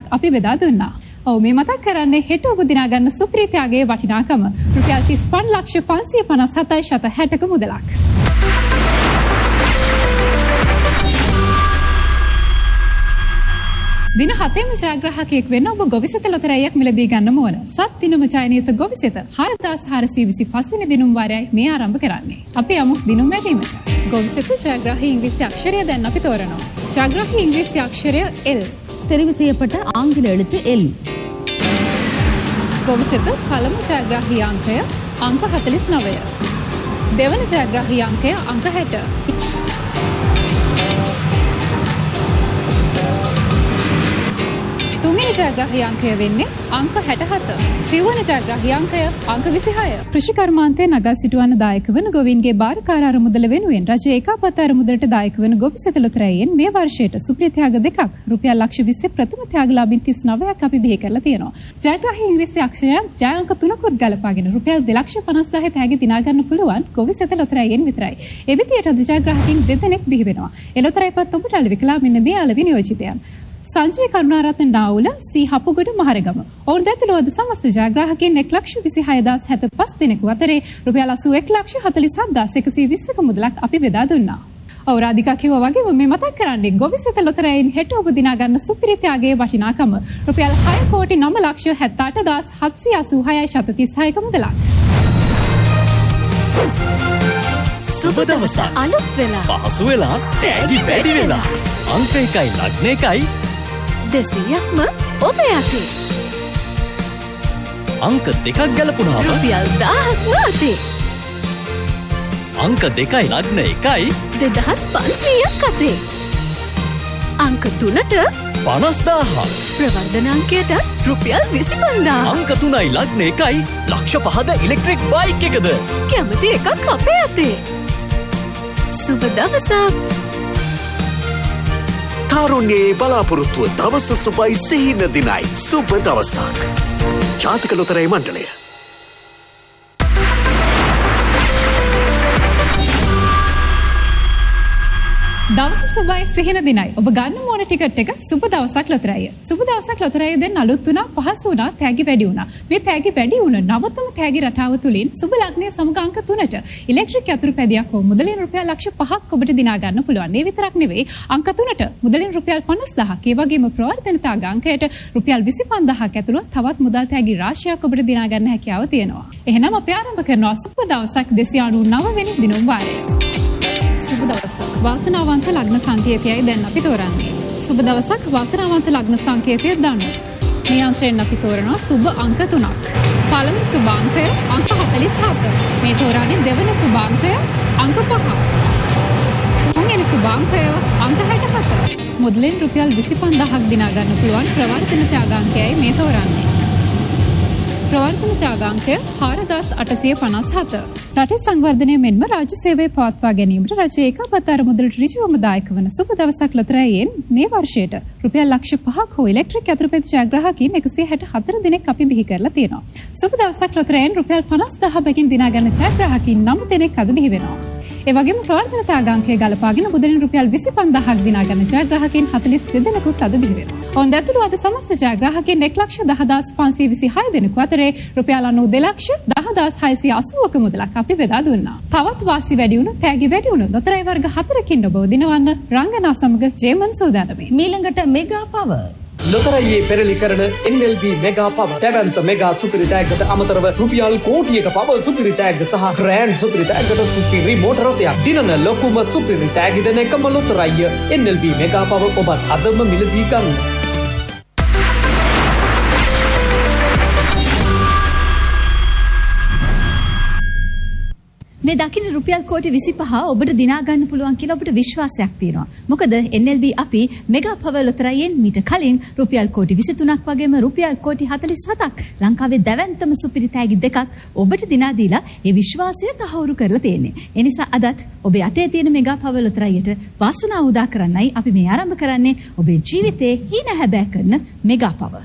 අපි බෙදා දුන්නා. ඔව් මේ මතක් කරන්නේ හෙට ඔබ දිනා ගන්න සුප්‍රීතයාගේ වටිනාකම රුපියල් 35,557,60ක මුදලක්. දින 7ම ජයග්‍රාහකයෙක් වෙන්න ඔබ ගොවිසෙත ලොතරැයියක් මිලදී ගන්න ඕන. සත් දිනම ජයනීත ගොවිසෙත 4425 වෙනි දිනුම් වාරයයි මේ ආරම්භ කරන්නේ. අපි යමු දිනුම් මැදීමට. ගොවිසෙත ජයග්‍රාහී ඉංග්‍රීසි අක්ෂරය දැන් අපි තෝරනවා. ජයග්‍රාහී ඉංග්‍රීසි අක්ෂරය L. தெரிவு செய்யப்பட்ட ஆங்கில எழுத்து L. ගොවිසෙත පළමු ජයග්‍රාහී අංකය අංක 49. දෙවන ජයග්‍රාහී අංකය අංක 60. තුන්වෙනි ජයග්‍රාහී අංකය වෙන්නේ අංක 67. සිව්වන ජයග්‍රාහී අංකය අංක 26. කෘෂි කර්මාන්තයේ නගා සිටුවන දායක වන ගොවීන්ගේ බාරකාර අරමුදල වෙනුවෙන් රජයේ ඒකාපත් අරමුදලට දායක වන ගොවිසෙත ලොතරැයියෙන් මේ වර්ෂයට සුපිරි ත්‍යාග දෙකක් රුපියල් ලක්ෂ 20 ප්‍රථම ත්‍යාගලාභීන් 39ක් අපි බිහි කරලා තියෙනවා. ජයග්‍රාහී ඉංග්‍රීසි අක්ෂරය ජය අංක 3කුත් ගලපාගෙන රුපියල් 2,50,000 තෑගි දිනා ගන්න පුළුවන් ගොවිසෙත ලොතරැයියෙන් විතරයි. ඒ විදියට අද ජයග්‍රාහකීන් දෙදෙනෙක් බිහි වෙනවා. ඒ ලොතරැයිපත් ඔබට අලවිකලා මෙන්න මේ අලවි නියෝජිතයන්. සංජය කරුණාරත්න නාවුල සී හපුගොඩ මහරගම. ඔවුන් දැතුළු අද සමස්ත ජයග්‍රාහකයන් 1,26,075 දෙනෙකු අතරේ රුපියල් 81,47,120ක මුදලක් අපි බෙදා දුන්නා. ඔව් රාධිකා කිව්වා වගේම මේ මතක් කරන්නේ ගොවිසෙත ලොතරැයින් හෙට ඔබ දිනා ගන්න සුපිරි ත්‍යාගයේ වටිනාකම රුපියල් 6,09,78,86,136ක මුදලක්. සුබ දවසක් අලුත් වෙලා පහසු වෙලා තෑගි වැඩි වෙලා අංක 1යි ලග්න 1යි 200ක්ම ඔබේ අතේ අංක 2ක් ගැලපුණාම රුපියල් 1000ක්ම අතේ අංක 2යි ලග්න 1යි 2500ක් අතේ අංක 3ට 50000ක් ප්‍රවර්ධන අංකයට රුපියල් 25000 අංක 3යි ලග්න 1යි ලක්ෂ 5ද ඉලෙක්ට්‍රික් බයික් එකද කැමති එකක් අපේ අතේ සුබ දවසක් තරුණයේ බලාපොරොත්තුව දවස සුබයි සිහින දිනයි සුබ දවසක් ජාතික ලොතරැයි මණ්ඩලය. දවස සුබයි සිහින දිනයි ඔබ ගන්න ඕන ටිකට් එක සුබ දවසක් ලොතරැයිය. සුබ දවසක් ලොතරැයිය දැන් අලුත් වුණා, පහසු වුණා, තෑගි වැඩි වුණා. මේ තෑගි වැඩි වුණ නවතම තෑගි රටාව තුලින් සුබ ලග්නයේ සමග අංක 3ට ඉලෙක්ට්‍රික් යතුරුපැදියක් හෝ මුදලින් රුපියල් ලක්ෂ 5ක් ඔබට දිනා ගන්න පුළුවන්. ඒ විතරක් නෙවෙයි අංක 3ට මුදලින් රුපියල් 50000ක් ඒ වගේම ප්‍රවර්ධන ත්‍යාග අංකයට රුපියල් 25000ක් ඇතුළු තවත් මුදල් තෑගි රාශියක් ඔබට දිනා ගන්න හැකියාව තියෙනවා. එහෙනම් අපි ආරම්භ කරනවා සුබ දවසක් 299 වෙනි දිනුම් වාරය. සුබ දවසක් වාසනාවන්ත ලග්න සංකේතයයි දැන් අපි තෝරන්නේ. සුබ දවසක් වාසනාවන්ත ලග්න සංකේතය දන්න. මේ අන්තරෙන් අපි තෝරනවා සුබ අංක 3ක්. පළමු සුබ අංකය අංක 47. මේ තෝරන්නේ දෙවන සුබ අංකය අංක 5. තුන්වෙනි සුබ අංකය අංක 64. මුදලින් රුපියල් 25000ක් දිනා ගන්න පුළුවන් ප්‍රවර්ධන ත්‍යාගාංකයයි මේ තෝරන්නේ. ප්‍රවර්ධන ත්‍යාගාංකය 4857. රටේ සංවර්ධනය මෙන්ම රාජ්‍ය සේවය පවත්වා ගැනීමට රජයේ ඒකාපත් අරමුදලට ඍජුවම දායක වන සුබ දවසක් ලොතරැයියෙන් මේ වර්ෂයට රුපියල් ලක්ෂ 5ක් හෝ ඉලෙක්ට්‍රික් යතුරුපැදි ජයග්‍රාහකීන් 164 දෙනෙක් අපි බිහි කරලා තියෙනවා. සුබ දවසක් ලොතරැයියෙන් රුපියල් 50000 බැගින් දිනා ගන්න ජයග්‍රාහකීන් 9 දෙනෙක් අද බිහි වෙනවා. ඒ වගේම ප්‍රවර්ධන ත්‍යාගාංකය ගලපාගෙන මුදලින් රුපියල් 25000ක් දිනා ගන්න ජයග්‍රාහකීන් 42 දෙනෙකුත් අද බිහි වෙනවා. ඔවුන් දැතුළු අද සමස්ත ජයග්‍රාහකීන් 1,10,526 දෙනෙකු අතරේ රුපියල් 92,10,680ක මුදලක් අපි බෙදා දුන්නා. තවත් වාසි වැඩි වුණු, තෑගි වැඩි වුණු ලොතරැයි වර්ග 4කින් ඔබ දිනවන්න රංගනා සමග ජේමන් සෝදානමේ. මීළඟට මෙගා පවර් ලොතරැයියේ පෙරලි කරන NLB මෙගා පවර් දැවැන්ත මෙගා සුපිරි තෑග්ගට අමතරව රුපියල් කෝටියක පවර් සුපිරි තෑග්ග සහ ග්‍රෑන්ඩ් සුපිරි තෑග්ගට සුපිරි මෝටර රථයක් දිනන ලොකුම සුපිරි තෑගි දෙන එකම ලොතරැයිය NLB මෙගා පවර් ඔබත් අදම මිලදී ගන්න. මේ දකින්න රුපියල් කෝටි 25 ඔබට දිනා ගන්න පුළුවන් කියලා ඔබට විශ්වාසයක් තියෙනවා. මොකද NLB අපි මෙගා පවර් ලොතරැයියෙන් මීට කලින් රුපියල් කෝටි 23ක් වගේම රුපියල් කෝටි 47ක් ලංකාවේ දැවැන්තම සුපිරි තෑගි දෙකක් ඔබට දිනා දීලා ඒ විශ්වාසය තහවුරු කරලා තියෙන්නේ. ඒ නිසා අදත් ඔබේ අතේ තියෙන මෙගා පවර් ලොතරැයියට වාසනාව උදා කරන්නයි අපි මේ ආරම්භ කරන්නේ ඔබේ ජීවිතේ හීන හැබෑ කරන මෙගා පවර්.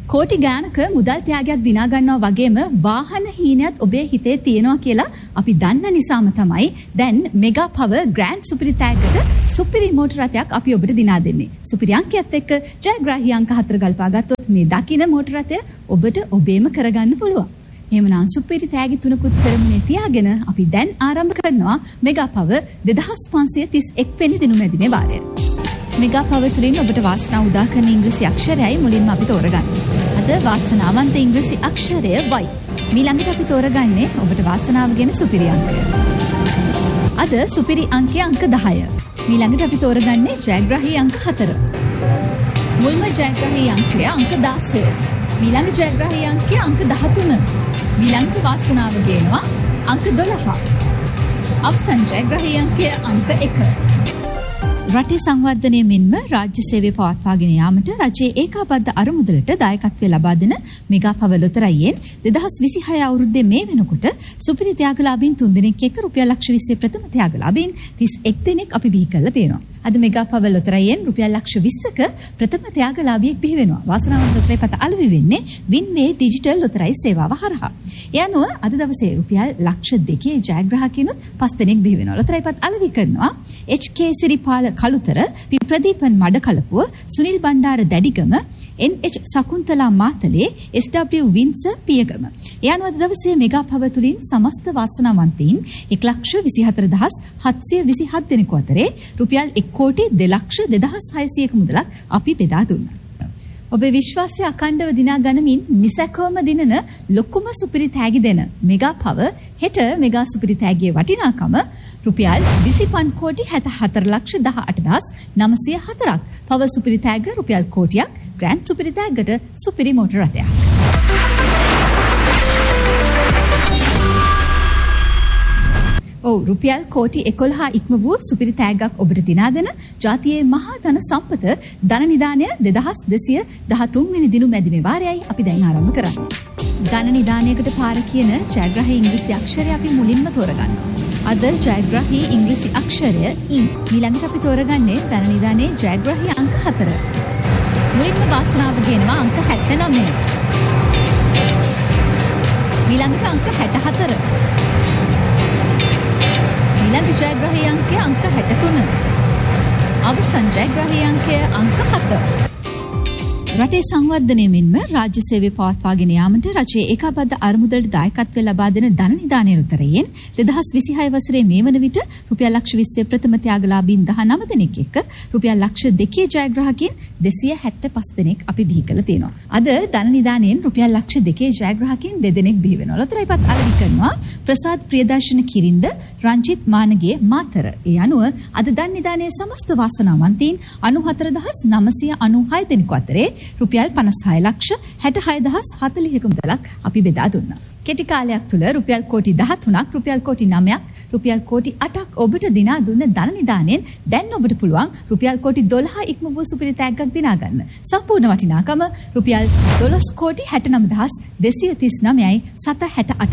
කෝටි ගානක මුදල් ත්‍යාගයක් දිනා ගන්නවා වගේම වාහන හීනයත් ඔබේ හිතේ තියෙනවා කියලා අපි දන්න නිසාම තමයි දැන් මෙගා පවර් ග්‍රෑන්ඩ් සුපිරි තෑග්ගට සුපිරි මෝටර රථයක් අපි ඔබට දිනා දෙන්නේ. සුපිරි අංකයත් එක්ක ජයග්‍රාහී අංක 4 ගල්පා ගත්තොත් මේ දකින්න මෝටර රථය ඔබට ඔබේම කරගන්න පුළුවන්. එහෙමනම් සුපිරි තෑගි තුනකුත් පෙරමුණේ තියාගෙන අපි දැන් ආරම්භ කරනවා මෙගා පවර් 2531 වෙනි දින මැදිනේ වාරය. මෙගා පවර් තුලින් ඔබට වාසනාව උදා කරන ඉංග්‍රීසි අක්ෂරයයි මුලින්ම අපි තෝරගන්න. අද වාසනාවන්ත ඉංග්‍රීසි අක්ෂරය Y. ඊළඟට අපි තෝරගන්නේ ඔබට වාසනාව ගෙන සුපිරි අංකය. අද සුපිරි අංකය අංක 10. ඊළඟට අපි තෝරගන්නේ ජයග්‍රාහී අංක 4. මුල්ම ජයග්‍රාහී අංකය අංක 16. ඊළඟ ජයග්‍රාහී අංකය අංක 13. ඊළඟට වාසනාව ගේනවා අංක 12. අවසන් ජයග්‍රාහී අංකය අංක 1. රටේ සංවර්ධනය මෙන්ම රාජ්‍ය සේවය පවත්වාගෙන යාමට රජයේ ඒකාබද්ධ අරමුදලට දායකත්වය ලබා දෙන මෙගා පවර් ලොතරැයියෙන් 2026 අවුරුද්දේ මේ වෙනකොට සුපිරි ත්‍යාගලාභීන් 3 දෙනෙක් එක්ක රුපියල් ලක්ෂ 20 ප්‍රථම ත්‍යාගලාභීන් 31 දෙනෙක් අපි බිහි කරලා තියෙනවා. අද මෙගා පවර් ලොතරැයියෙන් රුපියල් ලක්ෂ 20ක ප්‍රථම ත්‍යාගලාභියෙක් බිහි වෙනවා. වාසනාවන්ත ලොතරැයි පත අලෙවි වෙන්නේ වින්වේ ඩිජිටල් ලොතරැයි සේවාව හරහා. ඒ අනුව අද දවසේ රුපියල් ලක්ෂ 2 ජයග්‍රාහකයන්ුත් 5 දෙනෙක් බිහි වෙනවා. ලොතරැයි පත අලෙවි කරනවා HK Siripala Kalutara, ප්‍රදීපන් Madakalapuwa, Sunil Bandara Dedigama, NH සකුන්තලා Matale, SW Windsor පියගම. ඒ අනුව අද දවසේ මෙගා පවර් තුලින් සමස්ත වාසනාවන්තයින් 1,27,727 දෙනෙකු අතරේ රුපියල් 1,02,2600ක මුදලක් අපි බෙදා දුන්නා. ඔබේ විශ්වාසය අකණ්ඩව දිනා ගනිමින් නිසැකවම දිනන ලොකුම සුපිරි තෑගි දෙන මෙගා පවර් හෙට මෙගා සුපිරි තෑගියේ වටිනාකම රුපියල් 25,18,18,904ක්. පවර් සුපිරි තෑග්ග රුපියල් කෝටියක්, ග්‍රෑන්ඩ් සුපිරි තෑග්ගට සුපිරි මෝටර රථයක්. රුපියල් කෝටි 11 ඉක්ම වූ සුපිරි තෑග්ගක් ඔබට දිනා දෙන ජාතියේ මහා ධන සම්පත ධන නිදානය 2213 වෙනි දින මැදිනේ වාරයයි අපි දැන් ආරම්භ කරන්නේ. ධන නිදානයකට පාර කියන ජයග්‍රාහී ඉංග්‍රීසි අක්ෂරය අපි මුලින්ම තෝරගන්නවා. අද ජයග්‍රාහී ඉංග්‍රීසි අක්ෂරය E. ඊළඟට අපි තෝරගන්නේ ධන නිදානයේ ජයග්‍රාහී අංක 4. මුලින්ම වාසනාව ගේනවා අංක 79. ඊළඟට අංක 64. ඊළඟ ජයග්‍රාහී අංකය අංක 63. අවසන් ජයග්‍රාහී අංකය අංක 7. රටේ සංවර්ධනය මෙන්ම රාජ්‍ය සේවය පවත්වාගෙන යාමට රජයේ ඒකාබද්ධ අරමුදලට දායකත්වය ලබා දෙන ධන නිදානය ලොතරැයියෙන් 2026 වසරේ මේ වන විට රුපියල් ලක්ෂ 20 ප්‍රථම ත්‍යාගලාභීන් 19 දෙනෙක් එක්ක රුපියල් ලක්ෂ 2 ජයග්‍රාහකයන් 275 දෙනෙක් අපි බිහි කරලා තියෙනවා. අද ධන නිදානයෙන් රුපියල් ලක්ෂ 2 ජයග්‍රාහකයන් 2 දෙනෙක් බිහි වෙනවා. ලොතරැයිපත් අලෙවි කරනවා ප්‍රසාද් ප්‍රියදර්ශන කිරින්ද, රංජිත් මානගේ මාතර. ඒ අනුව අද ධන නිදානයේ සමස්ත වාසනාවන්තයින් 94996 දෙනෙකු අතරේ රුපියල් 56,66,040ක මුදලක් අපි බෙදා දුන්නා. කෙටි කාලයක් තුල රුපියල් කෝටි 13ක්, රුපියල් කෝටි 9ක්, රුපියල් කෝටි 8ක් ඔබට දිනා දුන්න ධන නිදානෙන් දැන් ඔබට පුළුවන් රුපියල් කෝටි 12 ඉක්ම වූ සුපිරි තෑග්ගක් දිනා ගන්න. සම්පූර්ණ වටිනාකම රුපියල් 12 කෝටි 69,239යි 768ක්.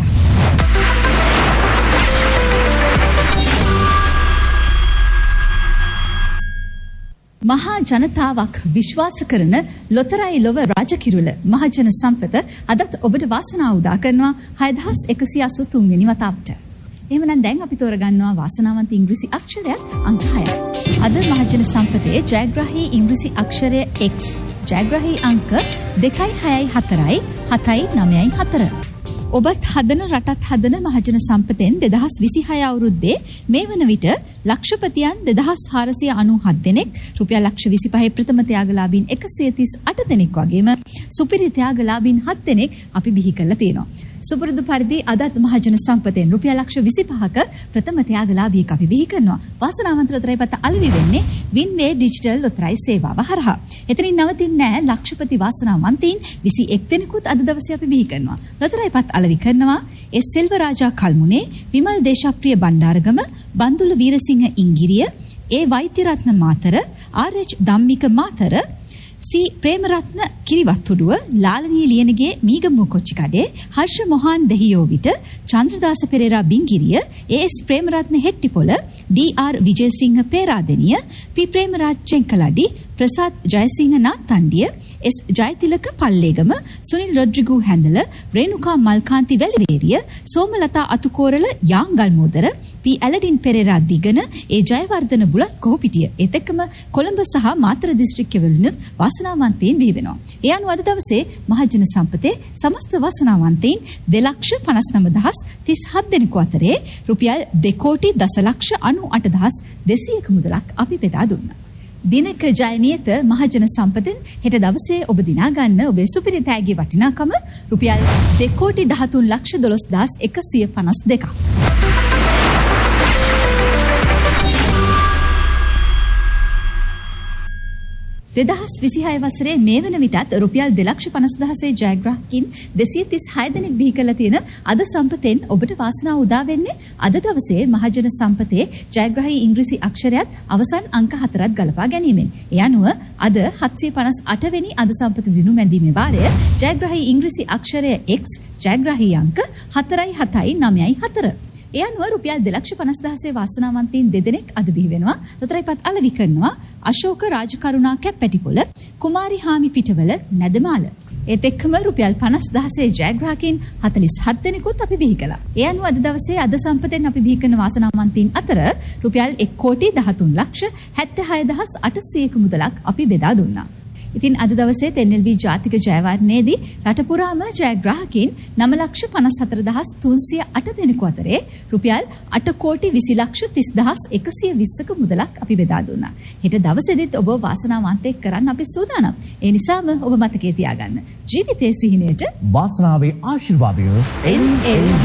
මහා ජනතාවක් විශ්වාස කරන ලොතරැයි ලොව රාජකිරුල මහජන සම්පත අදත් ඔබට වාසනාව උදා කරනවා 6183 වෙනි වතාවට. එහෙමනම් දැන් අපි තෝරගන්නවා වාසනාවන්ත ඉංග්‍රීසි අක්ෂරයත් අංක 6ක්. අද මහජන සම්පතේ ජයග්‍රාහී ඉංග්‍රීසි අක්ෂරය X. ජයග්‍රාහී අංක 2.6.4යි 7.9.4. ඔබත් හදන රටත් හදන මහජන සම්පතෙන් 2026 අවුරුද්දේ මේ වන විට ලක්ෂපතියන් 2497 දෙනෙක්, රුපියල් ලක්ෂ 25 ප්‍රථම ත්‍යාගලාභීන් 138 දෙනෙක් වගේම සුපිරි ත්‍යාගලාභීන් 7 දෙනෙක් අපි බිහි කරලා තියෙනවා. සුපුරුදු පරිදි අදත් මහජන සම්පතෙන් රුපියල් ලක්ෂ 25ක ප්‍රථම ත්‍යාගලාභියෙක් අපි බිහි කරනවා. වාසනාවන්ත ලොතරැයි පත අලෙවි වෙන්නේ වින්වේ ඩිජිටල් ලොතරැයි සේවාව හරහා. එතනින් නවතින්නේ නැහැ. ලක්ෂපති වාසනාවන්තයින් 21 දෙනෙකුත් අද දවසේ අපි බිහි කරනවා. ලොතරැයි පත අලෙවි කරනවා එස් සෙල්වරාජා කල්මුනේ, විමල් දේශප්‍රිය බණ්ඩාරගම, බන්දුල වීරසිංහ ඉංගිරිය, ඒ වෛද්‍යරත්න මාතර, ආර්.එච්. ධම්මික මාතර, සී Premaratne කිරිවත්තුඩුව, ලාලනී Liyanage Meegamuwa Kochchikade, Harsha Mohan දෙහියෝවිට, Chandradasa Perera Bingiriya, ඒ.එස්. Premaratne Hettipola, D.R.. Wijesinghe Peradeniya, P ප්‍රේමරාජ් චෙන්කලඩි, Prasad Jayasinghe නාත්තණ්ඩිය, S Jayathilaka Pallegama, Sunil රොඩ්රිගු හැඳල, Renuka Malkanthi Weliweriya, Somalatha Athukorala යාංගල් මෝදර, P ඇලඩින් Perera දිගන, ඒ ජයවර්ධන බුලත් කොහොපිටිය. ඒත් එක්කම කොළඹ සහ මාතර දිස්ත්‍රික්කවලුනුත් වාසනාවන්තයින් බිහි වෙනවා. ඒ අනුව අද දවසේ මහජන සම්පතේ සමස්ත වාසනාවන්තයින් 2,59,37 දෙනෙකු අතරේ රුපියල් 2,10,98,200ක මුදලක් අපි බෙදා දුන්නා. දිනක ජයනියත මහජන සම්පතෙන් හෙට දවසේ ඔබ දිනා ගන්න ඔබේ සුපිරි තෑගි වටිනාකම රුපියල් 2,13,12,152ක්. 2026 වසරේ මේ වන විටත් රුපියල් 2,50,000 ජයග්‍රාහකින් 236 දෙනෙක් බිහි කරලා තියෙන අද සම්පතෙන් ඔබට වාසනාව උදා වෙන්නේ අද දවසේ මහජන සම්පතේ ජයග්‍රාහී ඉංග්‍රීසි අක්ෂරයත් අවසන් අංක 4ක් ගලපා ගැනීමෙන්. ඒ අනුව අද 758 වෙනි අද සම්පත දිනු මැදීමේ වාරය ජයග්‍රාහී ඉංග්‍රීසි අක්ෂරය X ජයග්‍රාහී අංක 47994. ඒ අනුව රුපියල් 2,50,000 වාසනාවන්තයින් දෙදෙනෙක් අද බිහි වෙනවා. ලොතරැයිපත් අලෙවි කරනවා අශෝක රාජකරුණා කැප්පැටිපොළ, කුමාරි හාමි පිටවල නැදමාල. ඒත් එක්කම රුපියල් 50,000 ජයග්‍රාහකයන් 47 දෙනෙකුත් අපි බිහි කළා. ඒ අනුව අද දවසේ අද සම්පතෙන් අපි බිහි කරන වාසනාවන්තයින් අතර රුපියල් 1,13,76,800ක මුදලක් අපි බෙදා දුන්නා. ඉතින් අද දවසේ NLB ජාතික ජයවර්ධනයේදී රට පුරාම ජයග්‍රාහකයන් 9,54,308 දෙනෙකු අතරේ රුපියල් 8,20,30,120ක මුදලක් අපි බෙදා දුන්නා. හෙට දවසේදීත් ඔබ වාසනාවන්තයෙක් කරන්න අපි සූදානම්. ඒ නිසාම ඔබ මතකයේ තියාගන්න. ජීවිතයේ සිහිනයට වාසනාවේ ආශිර්වාදය NLB